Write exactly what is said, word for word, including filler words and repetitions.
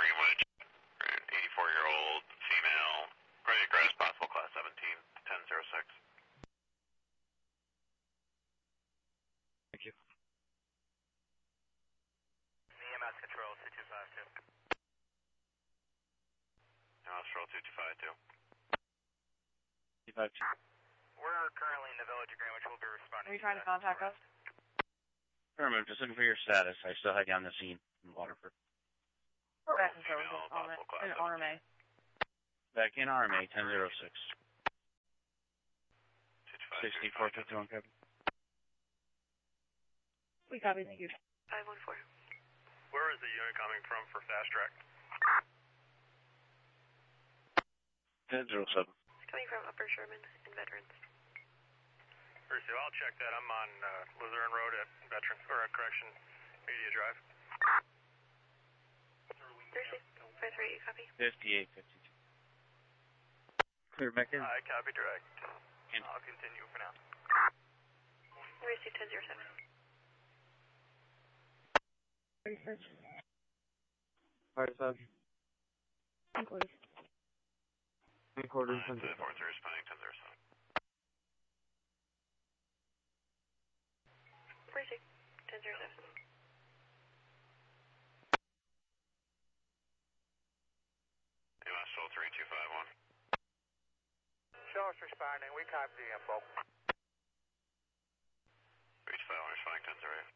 Greenwich. eighty-four-year-old female. Cardiac arrest, possible class seventeen, ten oh six. Thank you. E M S control two two five two. E M S control two two five two. two five two. We're currently in the village of Greenwich. We'll be responding. Are you trying to contact us? Affirmative, just looking for your status. I still had you on the scene in Waterford. Back in services, in R M A. Back in R M A, ten oh six. sixty-four fifty-one, copy. We copy, thank you. five one four. Where is the unit coming from for fast track? ten oh seven. It's coming from Upper Sherman and Veterans. Percy, I'll check that. I'm on uh, Luzerne Road at Veterans, or uh, correction, Media Drive. Percy, five three eight, copy. fifty-eight fifty-two. Clear back in. I copy direct. In. I'll continue for now. Receive ten oh seven. Research. Five seven. Quarters. Three quarters. nine to four three, responding ten oh seven. Percy, ten oh seven. E M S control three two five one. Show us responding. We copy the info. three two five one, responding ten oh eight.